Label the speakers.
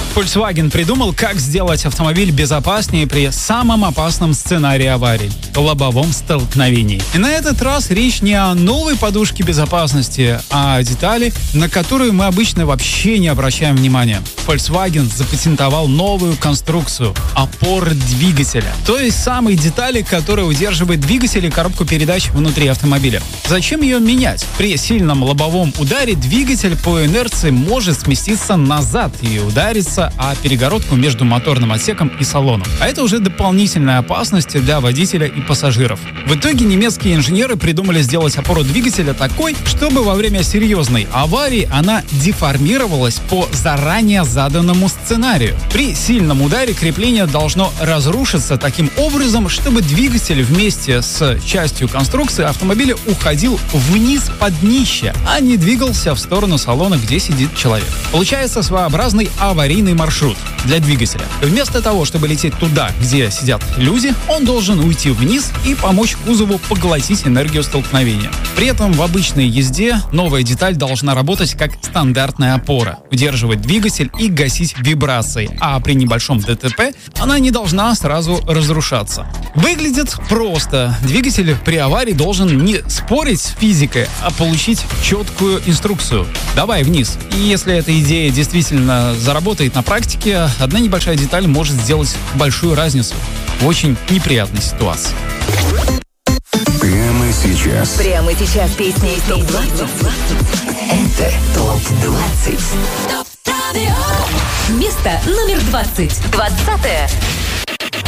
Speaker 1: Volkswagen придумал, как сделать автомобиль безопаснее при самом опасном сценарии аварии – лобовом столкновении. И на этот раз речь не о новой подушке безопасности, а о детали, на которую мы обычно вообще не обращаем внимания. Volkswagen запатентовал новую конструкцию – опоры двигателя. То есть самой детали, которая удерживает двигатель и коробку передач внутри автомобиля. Зачем ее менять? При сильном лобовом ударе двигатель по инерции может сместиться назад и удариться о перегородку между моторным отсеком и салоном. А это уже дополнительная опасность для водителя и пассажиров. В итоге немецкие инженеры придумали сделать опору двигателя такой, чтобы во время серьезной аварии она деформировалась по заранее заданному сценарию. При сильном ударе крепление должно разрушиться таким образом, чтобы двигатель вместе с частью конструкции автомобиля уходил вниз под днище, а не двигался в сторону салона, где сидит человек. Получается своеобразный аварийный маршрут для двигателя. Вместо того, чтобы лететь туда, где сидят люди, он должен уйти вниз и помочь кузову поглотить энергию столкновения. При этом в обычной езде новая деталь должна работать как стандартная опора, удерживать двигатель и гасить вибрации, а при небольшом ДТП она не должна сразу разрушаться. Выглядит просто. Двигатель при аварии должен не спорить с физикой, а получить четкую инструкцию. Давай вниз. И если эта идея действительно заработает на практике, одна небольшая деталь может сделать большую разницу в очень неприятной ситуации.
Speaker 2: Прямо сейчас.
Speaker 3: Прямо сейчас песни из ТОП-20. Это ТОП-20. Место номер 20. 20-е.